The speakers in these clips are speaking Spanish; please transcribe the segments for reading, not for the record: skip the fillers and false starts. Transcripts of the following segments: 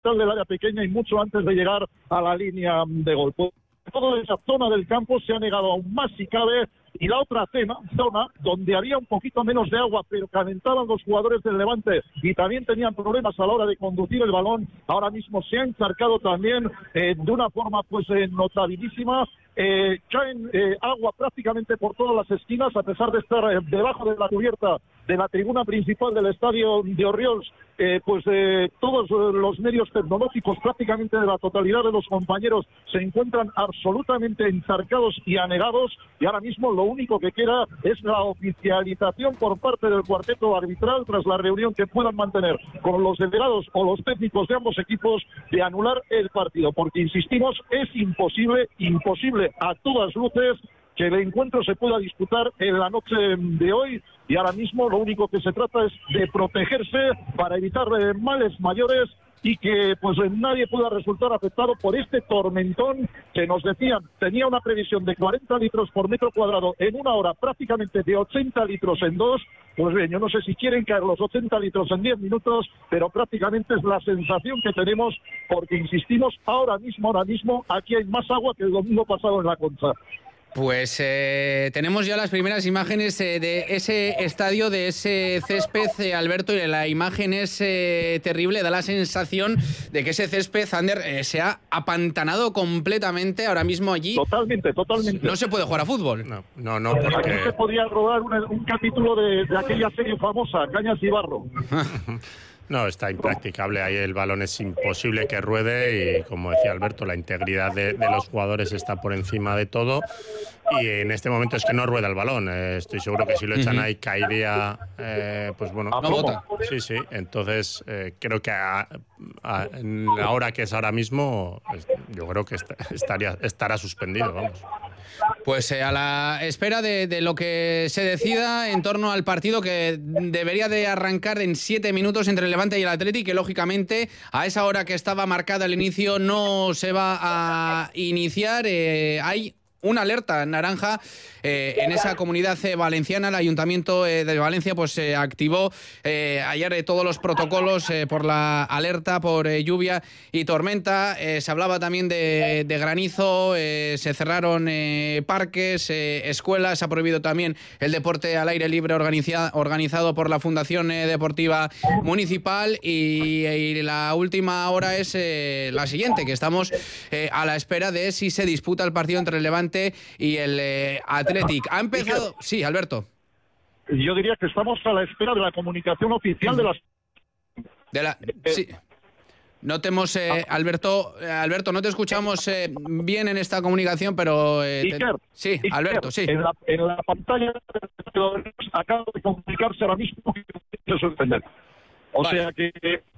del área pequeña y mucho antes de llegar a la línea de gol. Pues toda esa zona del campo se ha negado aún más si cabe, y la otra zona donde había un poquito menos de agua, pero calentaban los jugadores del Levante y también tenían problemas a la hora de conducir el balón, ahora mismo se ha encharcado también de una forma pues notabilísima. Caen agua prácticamente por todas las esquinas, a pesar de estar debajo de la cubierta de la tribuna principal del estadio de Orriols. Todos los medios tecnológicos, prácticamente de la totalidad de los compañeros, se encuentran absolutamente encharcados y anegados, y ahora mismo lo único que queda es la oficialización por parte del cuarteto arbitral tras la reunión que puedan mantener con los delegados o los técnicos de ambos equipos de anular el partido, porque insistimos, es imposible a todas luces que el encuentro se pueda disputar en la noche de hoy, y ahora mismo lo único que se trata es de protegerse para evitar males mayores y que pues nadie pueda resultar afectado por este tormentón que nos decían tenía una previsión de 40 litros por metro cuadrado en una hora, prácticamente de 80 litros en dos. Pues bien, yo no sé si quieren caer los 80 litros en 10 minutos, pero prácticamente es la sensación que tenemos, porque insistimos, ahora mismo aquí hay más agua que el domingo pasado en la Concha. Pues tenemos ya las primeras imágenes de ese estadio, de ese césped, Alberto, y la imagen es terrible, da la sensación de que ese césped, Ander, se ha apantanado completamente ahora mismo allí. Totalmente. No se puede jugar a fútbol. No, porque... Aquí se podía rodar un capítulo de aquella serie famosa, Cañas y Barro. No, está impracticable, ahí el balón es imposible que ruede y, como decía Alberto, la integridad de los jugadores está por encima de todo, y en este momento es que no rueda el balón. Estoy seguro que si lo echan ahí caería, pues bueno... No bota. Sí, entonces creo que en la hora que es ahora mismo, yo creo que estará suspendido, vamos. Pues a la espera de lo que se decida en torno al partido que debería de arrancar en 7 minutos entre el Levante y el Athletic, que lógicamente a esa hora que estaba marcada al inicio no se va a iniciar. Hay una alerta naranja en esa comunidad valenciana. El Ayuntamiento de Valencia pues activó ayer todos los protocolos por la alerta por lluvia y tormenta. Se hablaba también de granizo, se cerraron parques, escuelas, se ha prohibido también el deporte al aire libre organizado por la Fundación Deportiva Municipal, y la última hora es la siguiente, que estamos a la espera de si se disputa el partido entre el Levante y el Athletic. Ha empezado... Sí, Alberto. Yo diría que estamos a la espera de la comunicación oficial de las... Sí. No tenemos, Alberto, no te escuchamos bien en esta comunicación, pero... Sí, Alberto, sí. En la pantalla acaba de comunicarse ahora mismo que se suspender. O sea que...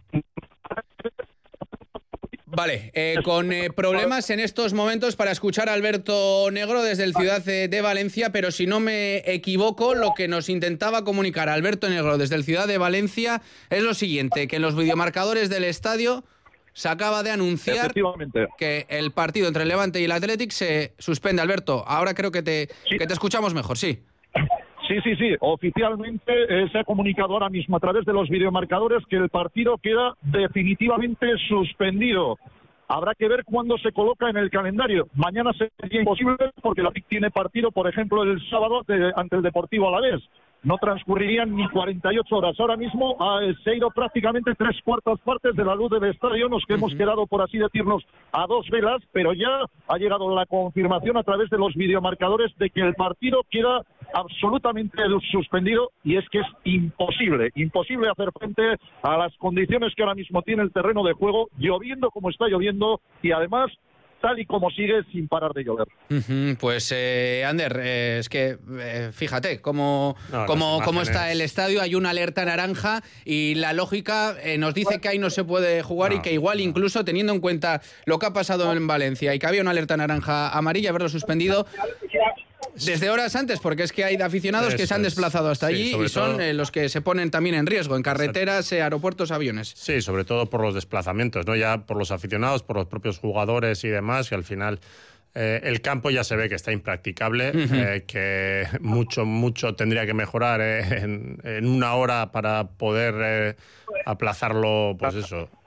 Vale, con problemas en estos momentos para escuchar a Alberto Negro desde el Ciudad de Valencia, pero si no me equivoco, lo que nos intentaba comunicar Alberto Negro desde el Ciudad de Valencia es lo siguiente, que en los videomarcadores del estadio se acaba de anunciar que el partido entre el Levante y el Athletic se suspende. Alberto, ahora creo que te escuchamos mejor, sí. Sí. Oficialmente se ha comunicado ahora mismo a través de los videomarcadores que el partido queda definitivamente suspendido. Habrá que ver cuándo se coloca en el calendario. Mañana sería imposible porque la TIC tiene partido, por ejemplo, el sábado ante el Deportivo Alavés. No transcurrirían ni 48 horas. Ahora mismo se ha ido prácticamente 3/4 partes de la luz del estadio. Nos hemos quedado, por así decirnos, a 2 velas, pero ya ha llegado la confirmación a través de los videomarcadores de que el partido queda absolutamente suspendido, y es que es imposible hacer frente a las condiciones que ahora mismo tiene el terreno de juego, lloviendo como está lloviendo, y además tal y como sigue sin parar de llover. Pues, Ander, es que fíjate cómo está el estadio. Hay una alerta naranja y la lógica nos dice que ahí no se puede jugar y que igual incluso teniendo en cuenta lo que ha pasado en Valencia y que había una alerta naranja amarilla, haberlo suspendido desde horas antes, porque es que hay aficionados que se han desplazado hasta allí y son los que se ponen también en riesgo en carreteras, aeropuertos, aviones. Sí, sobre todo por los desplazamientos, ¿no? Ya por los aficionados, por los propios jugadores y demás, que al final el campo ya se ve que está impracticable, que mucho tendría que mejorar en una hora para poder aplazarlo, pues eso,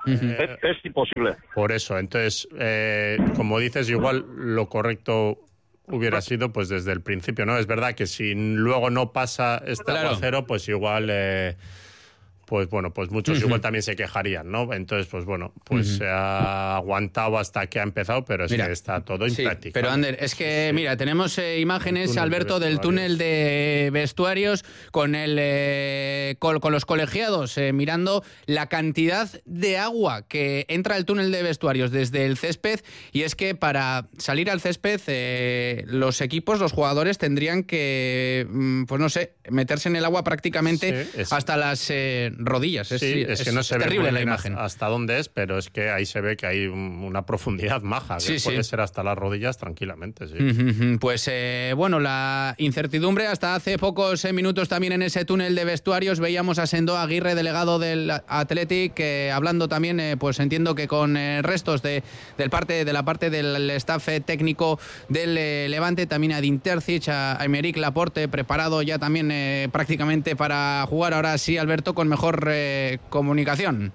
Es imposible. Por eso, entonces, como dices, igual lo correcto hubiera sido pues desde el principio, ¿no? Es verdad que si luego no pasa este aguacero, pues igual... pues bueno, pues muchos igual también se quejarían, ¿no? Entonces, pues bueno, pues se ha aguantado hasta que ha empezado, pero es que está todo impráctico. Pero Ander, es que, mira, tenemos imágenes, Alberto, del túnel de vestuarios con con los colegiados mirando la cantidad de agua que entra al túnel de vestuarios desde el césped, y es que para salir al césped los equipos, los jugadores tendrían que, pues no sé, meterse en el agua prácticamente hasta las rodillas. Es que no se ve terrible la imagen. Hasta dónde es, pero es que ahí se ve que hay una profundidad maja, que puede ser hasta las rodillas tranquilamente. Pues bueno, la incertidumbre. Hasta hace pocos minutos también en ese túnel de vestuarios veíamos a Sendo Aguirre, delegado del Athletic, hablando también, pues entiendo que con restos de la parte del staff técnico del Levante, también a Dinterzic, a Aymeric Laporte, preparado ya también prácticamente para jugar. Ahora sí, Alberto, con mejor comunicación.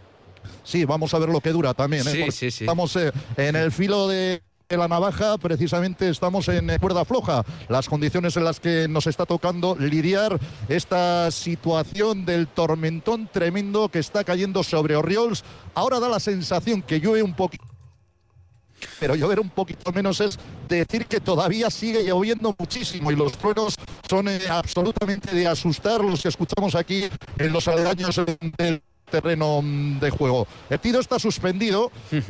Sí, vamos a ver lo que dura también. Sí. Estamos en el filo de la navaja, precisamente estamos en cuerda floja. Las condiciones en las que nos está tocando lidiar esta situación del tormentón tremendo que está cayendo sobre Orriols. Ahora da la sensación que llueve un poquito, pero llover un poquito menos es decir que todavía sigue lloviendo muchísimo, y los truenos son absolutamente de asustar, los que escuchamos aquí en los aledaños del terreno de juego. El tiro está suspendido.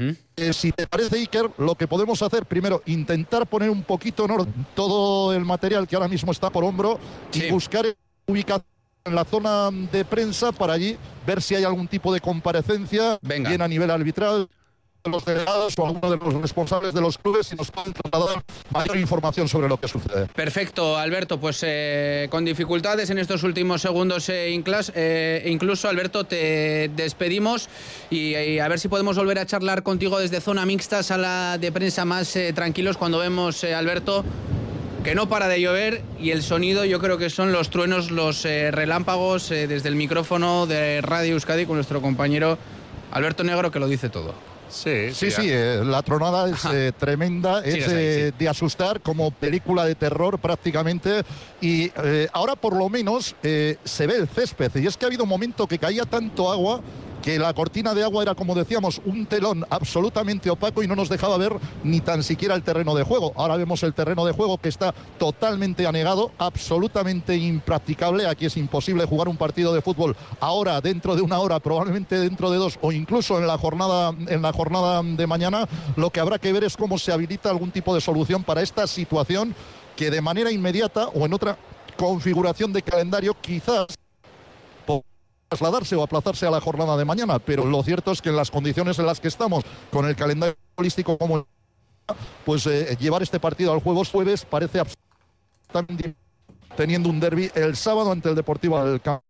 Si te parece, Iker, lo que podemos hacer primero, intentar poner un poquito en orden todo el material que ahora mismo está por hombro y buscar ubicación en la zona de prensa para allí ver si hay algún tipo de comparecencia, bien a nivel arbitral, los delegados o alguno de los responsables de los clubes, y nos pueden trasladar mayor información sobre lo que sucede. Perfecto, Alberto, pues con dificultades en estos últimos segundos incluso, Alberto, te despedimos y a ver si podemos volver a charlar contigo desde zona mixta, sala de prensa, más tranquilos, cuando vemos, Alberto, que no para de llover, y el sonido yo creo que son los truenos, los relámpagos, desde el micrófono de Radio Euskadi con nuestro compañero Alberto Negro, que lo dice todo. Sí, la tronada es tremenda, es de asustar, como película de terror prácticamente, y ahora por lo menos se ve el césped, y es que ha habido un momento que caía tanto agua que la cortina de agua era, como decíamos, un telón absolutamente opaco y no nos dejaba ver ni tan siquiera el terreno de juego. Ahora vemos el terreno de juego, que está totalmente anegado, absolutamente impracticable. Aquí es imposible jugar un partido de fútbol ahora, dentro de una hora, probablemente dentro de dos, o incluso en la jornada de mañana. Lo que habrá que ver es cómo se habilita algún tipo de solución para esta situación, que de manera inmediata o en otra configuración de calendario quizás trasladarse o aplazarse a la jornada de mañana, pero lo cierto es que en las condiciones en las que estamos, con el calendario holístico como pues llevar este partido al jueves parece absolutamente, teniendo un derbi el sábado ante el Deportivo del Campo.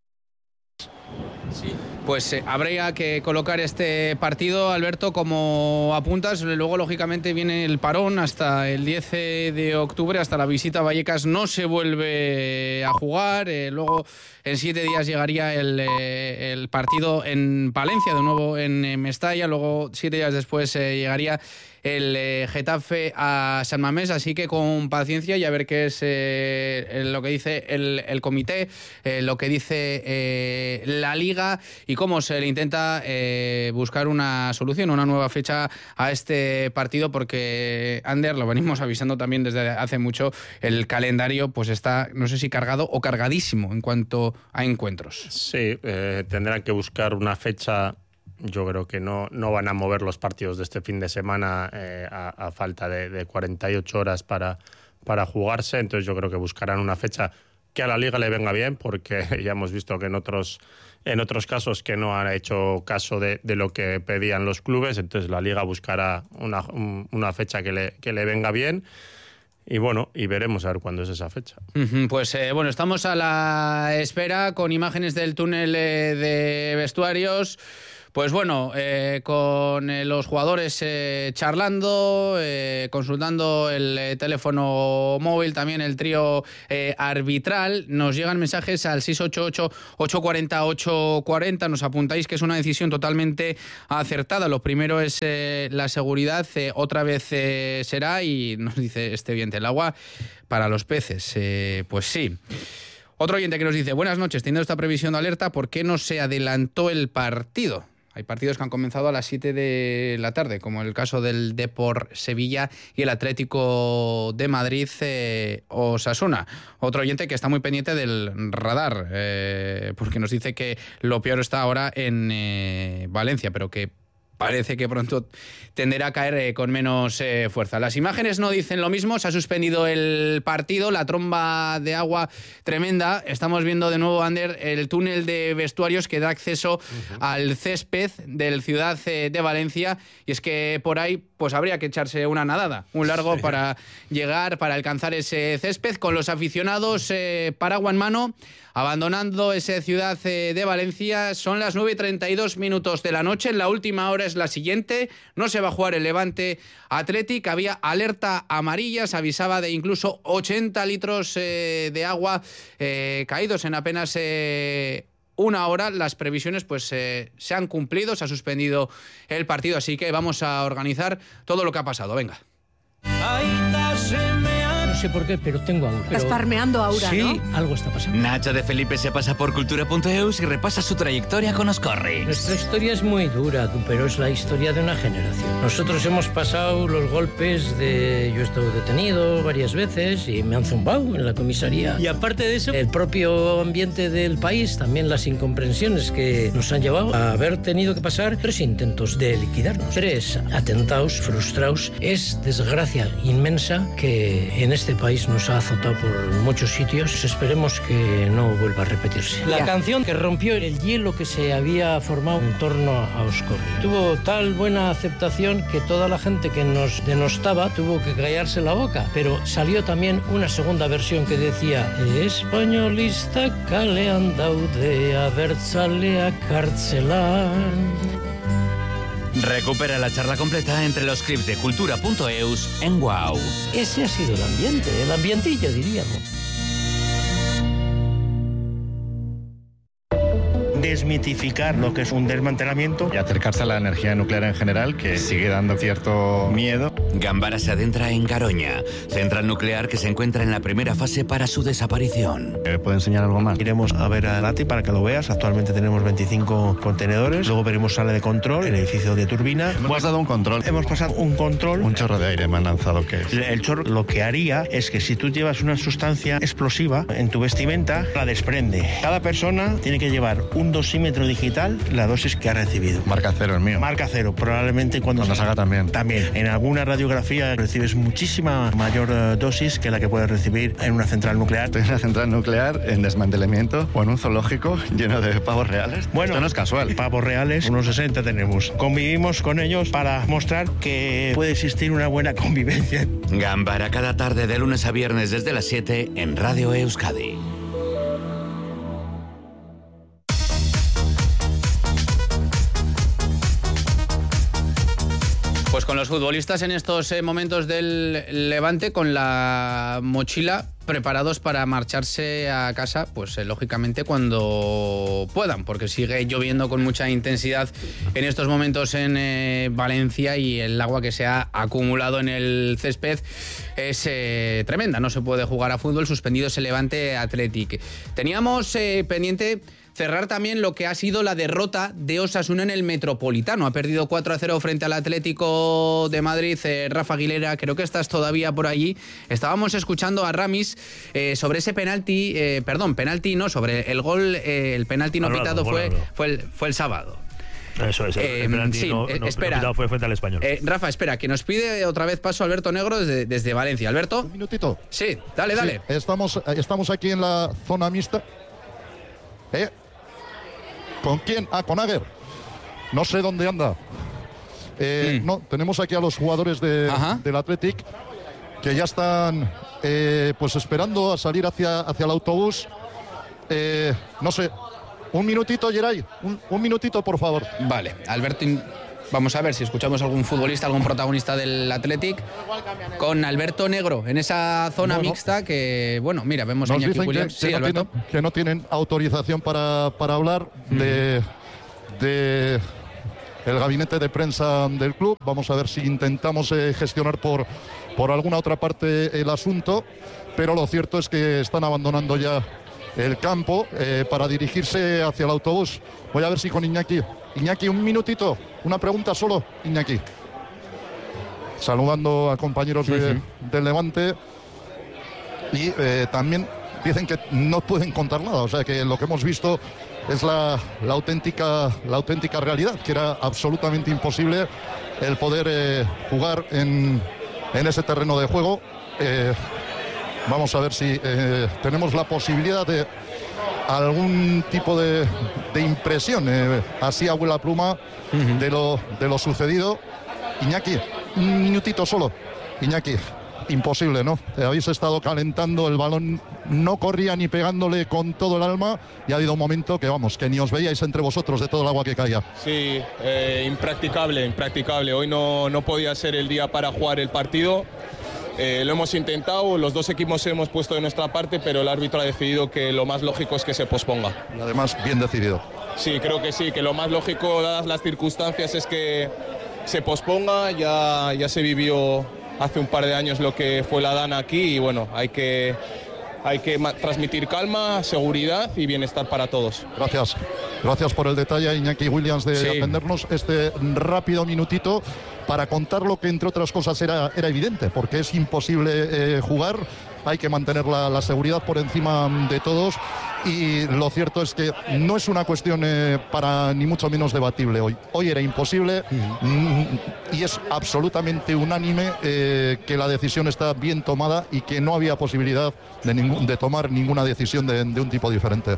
Sí. Pues habría que colocar este partido, Alberto, como apuntas. Luego, lógicamente, viene el parón hasta el 10 de octubre, hasta la visita a Vallecas no se vuelve a jugar. Luego, en 7 días llegaría el partido en Palencia, de nuevo en Mestalla. Luego, 7 días después, llegaría el Getafe a San Mamés, así que con paciencia y a ver qué es lo que dice el comité, lo que dice la Liga, y cómo se le intenta buscar una solución, una nueva fecha a este partido, porque, Ander, lo venimos avisando también desde hace mucho, el calendario pues está, no sé si cargado o cargadísimo en cuanto a encuentros. Sí, tendrán que buscar una fecha. Yo creo que no van a mover los partidos de este fin de semana a falta de 48 horas para jugarse. Entonces yo creo que buscarán una fecha que a la Liga le venga bien, porque ya hemos visto que en otros casos que no han hecho caso de lo que pedían los clubes. Entonces la Liga buscará una fecha que le venga bien. Y bueno, y veremos a ver cuándo es esa fecha. Pues bueno, estamos a la espera con imágenes del túnel de vestuarios. Pues bueno, con los jugadores charlando, consultando el teléfono móvil, también el trío arbitral, nos llegan mensajes al 688-840-840, nos apuntáis que es una decisión totalmente acertada. Lo primero es la seguridad, otra vez será, y nos dice este oyente, el agua para los peces. Pues sí. Otro oyente que nos dice, buenas noches, teniendo esta previsión de alerta, ¿por qué no se adelantó el partido? Hay partidos que han comenzado a las 7 de la tarde, como el caso del Depor Sevilla y el Atlético de Madrid Osasuna. Otro oyente que está muy pendiente del radar, porque nos dice que lo peor está ahora en Valencia, pero que parece que pronto tenderá a caer con menos fuerza. Las imágenes no dicen lo mismo, se ha suspendido el partido, la tromba de agua tremenda. Estamos viendo de nuevo, Ander, el túnel de vestuarios que da acceso al césped del Ciudad de Valencia, y es que por ahí pues habría que echarse una nadada, un largo para llegar, para alcanzar ese césped, con los aficionados paraguas en mano, abandonando esa ciudad de Valencia. Son las 9:32 de la noche, la última hora es la siguiente, no se va a jugar el Levante Athletic, había alerta amarilla, se avisaba de incluso 80 litros de agua caídos en apenas una hora. Las previsiones pues se han cumplido, se ha suspendido el partido, así que vamos a organizar todo lo que ha pasado. Venga. No sé por qué, pero tengo aura. Estás farmeando aura, sí, ¿no? Sí, algo está pasando. Nacho de Felipe se pasa por cultura.eus y repasa su trayectoria con Oscorri. Nuestra historia es muy dura, pero es la historia de una generación. Nosotros hemos pasado los golpes de... Yo he estado detenido varias veces y me han zumbado en la comisaría. Y aparte de eso, el propio ambiente del país, también las incomprensiones que nos han llevado a haber tenido que pasar 3 intentos de liquidarnos. 3 atentados frustrados. Es desgracia inmensa que en este país nos ha azotado por muchos sitios. Esperemos que no vuelva a repetirse. La canción que rompió el hielo que se había formado en torno a Oscorri tuvo tal buena aceptación que toda la gente que nos denostaba tuvo que callarse la boca. Pero salió también una segunda versión que decía: españolista kale andau de abertzaleak kartzelan. Recupera la charla completa entre los clips de cultura.eus en Wow. Ese ha sido el ambiente, el ambientillo, diríamos. Desmitificar lo que es un desmantelamiento y acercarse a la energía nuclear en general, que sigue dando cierto miedo. Gambara se adentra en Garoña, central nuclear que se encuentra en la primera fase para su desaparición. ¿Puedo enseñar algo más? Iremos a ver a Nati para que lo veas. Actualmente tenemos 25 contenedores. Luego veremos sala de control, el edificio de turbina. Hemos dado un control. Hemos pasado un control. Un chorro de aire me han lanzado, ¿qué es? El chorro lo que haría es que si tú llevas una sustancia explosiva en tu vestimenta, la desprende. Cada persona tiene que llevar un dosímetro digital, la dosis que ha recibido. Marca cero el mío. Marca cero. Probablemente cuando nos haga también. También. En alguna radiografía recibes muchísima mayor dosis que la que puedes recibir en una central nuclear. Estoy en una central nuclear en desmantelamiento o en un zoológico lleno de pavos reales. Bueno, esto no es casual. Pavos reales, unos 60 tenemos. Convivimos con ellos para mostrar que puede existir una buena convivencia. Gambara cada tarde de lunes a viernes desde las 7 en Radio Euskadi. Pues con los futbolistas en estos momentos del Levante, con la mochila, preparados para marcharse a casa, pues lógicamente cuando puedan, porque sigue lloviendo con mucha intensidad en estos momentos en Valencia, y el agua que se ha acumulado en el césped es tremenda. No se puede jugar a fútbol, suspendido ese Levante Athletic. Teníamos pendiente cerrar también lo que ha sido la derrota de Osasuna en el Metropolitano. Ha perdido 4-0 frente al Atlético de Madrid. Rafa Aguilera, creo que estás todavía por allí. Estábamos escuchando a Ramis sobre ese penalti, sobre el gol. El penalti no pitado fue el sábado. Eso es, el penalti no pitado fue frente al Español. Rafa, espera, que nos pide otra vez paso Alberto Negro desde Valencia. Alberto. Un minutito. Sí, dale. Sí, estamos aquí en la zona mixta. ¿Con quién? Con Aguer. No sé dónde anda. No, tenemos aquí a los jugadores del Athletic que ya están pues esperando a salir hacia el autobús. No sé. Un minutito, Geray, un minutito, por favor. Vale, Alberto, vamos a ver si escuchamos algún futbolista, algún protagonista del Athletic con Alberto Negro en esa zona mixta que, bueno, mira, vemos a Iñaki Williams. Sí, que no tienen autorización para hablar de el gabinete de prensa del club. Vamos a ver si intentamos gestionar por alguna otra parte el asunto, pero lo cierto es que están abandonando ya el campo para dirigirse hacia el autobús. Voy a ver si con Iñaki, un minutito, una pregunta solo, Iñaki. Saludando a compañeros del Levante y también dicen que no pueden contar nada, o sea que lo que hemos visto es la auténtica realidad, que era absolutamente imposible el poder jugar en ese terreno de juego. Vamos a ver si tenemos la posibilidad de algún tipo de impresión, así a vuela pluma, de lo sucedido. Iñaki, un minutito solo. Iñaki, imposible, ¿no? Habéis estado calentando, el balón no corría ni pegándole con todo el alma y ha habido un momento que, vamos, que ni os veíais entre vosotros de todo el agua que caía. Sí, impracticable. Hoy no podía ser el día para jugar el partido. Lo hemos intentado, los dos equipos hemos puesto de nuestra parte, pero el árbitro ha decidido que lo más lógico es que se posponga. Y además, bien decidido. Sí, creo que sí, que lo más lógico, dadas las circunstancias, es que se posponga. Ya se vivió hace un par de años lo que fue la Dana aquí y bueno, hay que transmitir calma, seguridad y bienestar para todos. Gracias por el detalle, Iñaki Williams, de atendernos este rápido minutito para contar lo que, entre otras cosas, era evidente, porque es imposible jugar. Hay que mantener la seguridad por encima de todos y lo cierto es que no es una cuestión para ni mucho menos debatible hoy. Hoy era imposible y es absolutamente unánime que la decisión está bien tomada y que no había posibilidad de tomar ninguna decisión de un tipo diferente.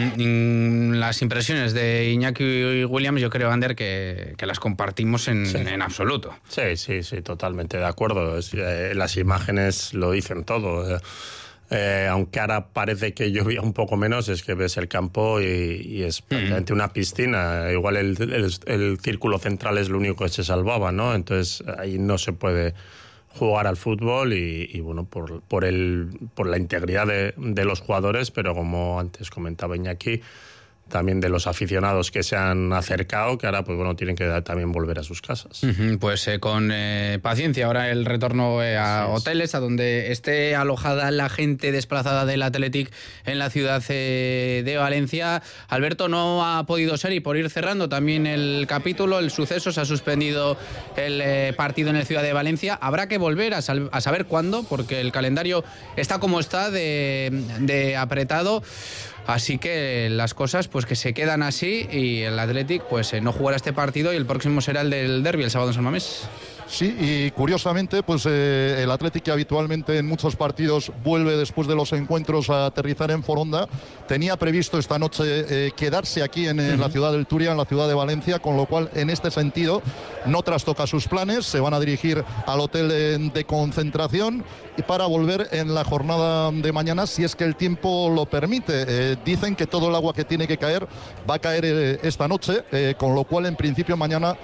Las impresiones de Iñaki Williams, yo creo, Ander, que las compartimos en absoluto. Sí, totalmente de acuerdo. Las imágenes lo dicen todo. Aunque ahora parece que llovía un poco menos, es que ves el campo y es prácticamente una piscina. Igual el círculo central es lo único que se salvaba, ¿no? Entonces ahí no se puede jugar al fútbol y bueno, por la integridad de los jugadores, pero como antes comentaba Iñaki, también de los aficionados que se han acercado, que ahora pues bueno, tienen que también volver a sus casas. Pues con paciencia, ahora el retorno a hoteles, a donde esté alojada la gente desplazada del Athletic en la ciudad de Valencia. Alberto, no ha podido ser, y por ir cerrando también el capítulo, el suceso, se ha suspendido el partido en el Ciudad de Valencia. Habrá que volver a saber cuándo, porque el calendario está como está de apretado. Así que las cosas pues que se quedan así y el Athletic pues no jugará este partido y el próximo será el del derbi el sábado en San Mamés. Sí, y curiosamente, pues el Athletic, que habitualmente en muchos partidos vuelve después de los encuentros a aterrizar en Foronda, tenía previsto esta noche quedarse aquí en la ciudad del Turia, en la ciudad de Valencia, con lo cual, en este sentido, no trastoca sus planes, se van a dirigir al hotel de concentración y para volver en la jornada de mañana, si es que el tiempo lo permite. Dicen que todo el agua que tiene que caer va a caer esta noche, con lo cual, en principio, mañana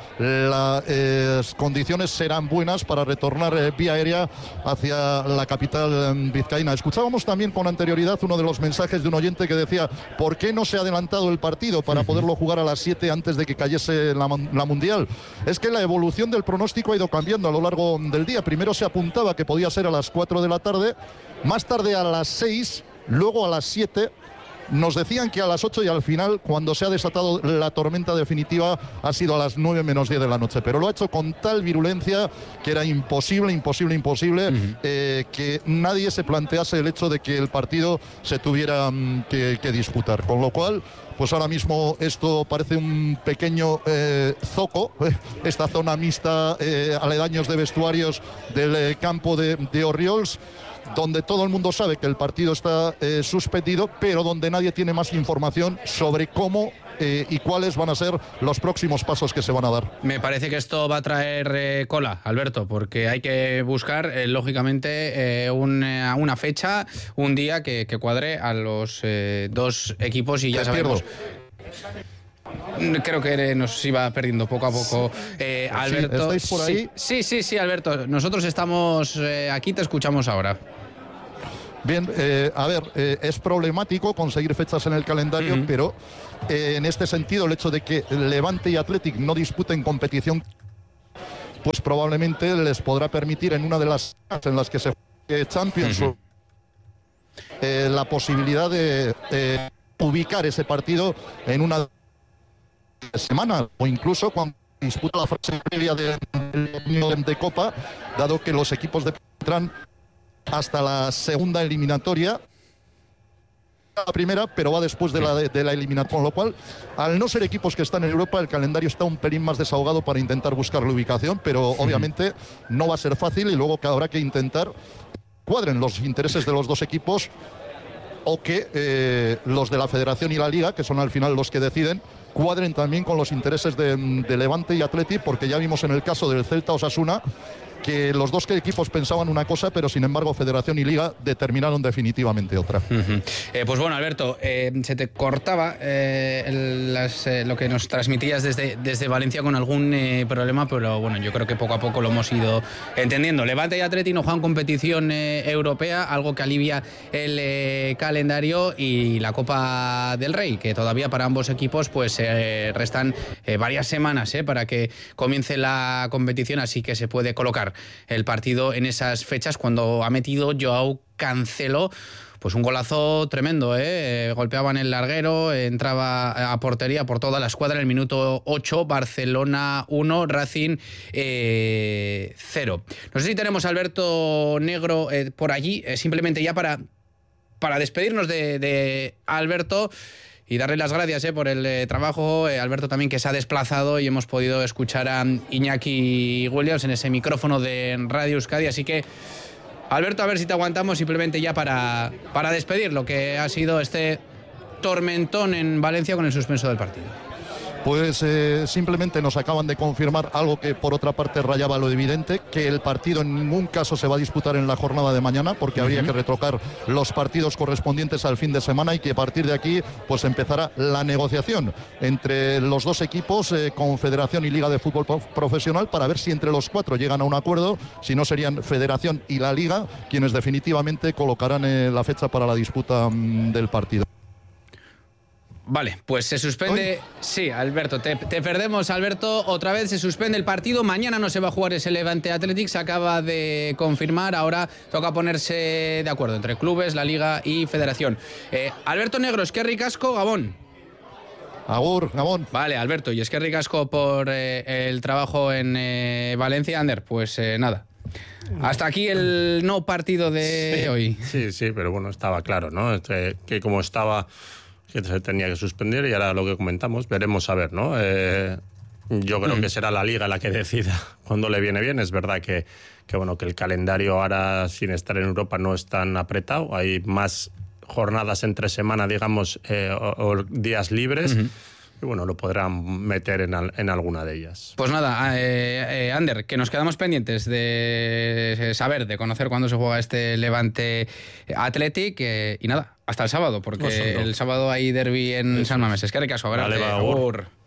las condiciones serán buenas para retornar vía aérea hacia la capital vizcaína. Escuchábamos también con anterioridad uno de los mensajes de un oyente que decía: ¿por qué no se ha adelantado el partido para poderlo jugar a las 7 antes de que cayese la Mundial? Es que la evolución del pronóstico ha ido cambiando a lo largo del día. Primero se apuntaba que podía ser a las 4 de la tarde, más tarde a las 6, luego a las 7. Nos decían que a las 8 y al final, cuando se ha desatado la tormenta definitiva, ha sido a las 9 menos 10 de la noche. Pero lo ha hecho con tal virulencia que era imposible que nadie se plantease el hecho de que el partido se tuviera que disputar. Con lo cual, pues ahora mismo esto parece un pequeño zoco, esta zona mixta, aledaños de vestuarios del campo de Orriols, donde todo el mundo sabe que el partido está suspendido, pero donde nadie tiene más información sobre cómo y cuáles van a ser los próximos pasos que se van a dar. Me parece que esto va a traer cola, Alberto, porque hay que buscar, lógicamente, una fecha, un día que cuadre a los dos equipos y ya sabemos... Creo que nos iba perdiendo poco a poco. Alberto, ¿estáis por ahí? Sí, Alberto. Nosotros estamos aquí, te escuchamos ahora. Bien, es problemático conseguir fechas en el calendario, pero en este sentido el hecho de que Levante y Athletic no disputen competición, pues probablemente les podrá permitir en una de las en las que se juegue Champions la posibilidad de ubicar ese partido en una semana o incluso cuando disputa la fase previa de Copa, dado que los equipos entran hasta la segunda eliminatoria, la primera, pero va después de la eliminatoria, con lo cual, al no ser equipos que están en Europa, el calendario está un pelín más desahogado para intentar buscar la ubicación, pero obviamente no va a ser fácil y luego habrá que intentar cuadren los intereses de los dos equipos o que los de la Federación y la Liga, que son al final los que deciden, cuadren también con los intereses de Levante y Athletic, porque ya vimos en el caso del Celta Osasuna que los dos equipos pensaban una cosa, pero sin embargo Federación y Liga determinaron definitivamente otra. Pues bueno, Alberto, se te cortaba lo que nos transmitías desde Valencia con algún problema, pero bueno, yo creo que poco a poco lo hemos ido entendiendo. Levante y Atleti no juegan competición europea, algo que alivia el calendario, y la Copa del Rey, que todavía para ambos equipos pues restan varias semanas para que comience la competición, así que se puede colocar el partido en esas fechas, cuando ha metido Joao Cancelo pues un golazo tremendo, golpeaba en el larguero, entraba a portería por toda la escuadra en el minuto 8, Barcelona 1, Racing 0. No sé si tenemos a Alberto Negro por allí, simplemente ya para despedirnos de Alberto y darle las gracias por el trabajo. Alberto también, que se ha desplazado, y hemos podido escuchar a Iñaki Williams en ese micrófono de Radio Euskadi. Así que, Alberto, a ver si te aguantamos simplemente ya para despedir lo que ha sido este tormentón en Valencia con el suspenso del partido. Pues simplemente nos acaban de confirmar algo que por otra parte rayaba lo evidente, que el partido en ningún caso se va a disputar en la jornada de mañana, porque habría que retocar los partidos correspondientes al fin de semana, y que a partir de aquí pues empezará la negociación entre los dos equipos, Confederación y Liga de Fútbol Profesional, para ver si entre los cuatro llegan a un acuerdo. Si no, serían Federación y la Liga quienes definitivamente colocarán la fecha para la disputa del partido. Vale, pues se suspende. Sí, Alberto, te perdemos, Alberto. Otra vez se suspende el partido. Mañana no se va a jugar ese Levante Athletic, se acaba de confirmar. Ahora toca ponerse de acuerdo entre clubes, la Liga y Federación. Alberto Negro, eskerrik asko, Gabón. Agur, Gabón. Vale, Alberto, y eskerrik asko por el trabajo en Valencia. Ander, pues nada. Hasta aquí el no partido de hoy. Sí, pero bueno, estaba claro, ¿no? Que como estaba, que se tenía que suspender, y ahora lo que comentamos, veremos a ver, ¿no? Yo creo que será la Liga la que decida cuando le viene bien. Es verdad que bueno, que el calendario ahora, sin estar en Europa, no es tan apretado. Hay más jornadas entre semana, digamos, o días libres. Y bueno, lo podrán meter en alguna de ellas. Pues nada, Ander, que nos quedamos pendientes de saber, de conocer cuándo se juega este Levante Athletic, y nada, hasta el sábado, porque el sábado hay derbi en San Mamés. Es que hay caso, a ver, vale,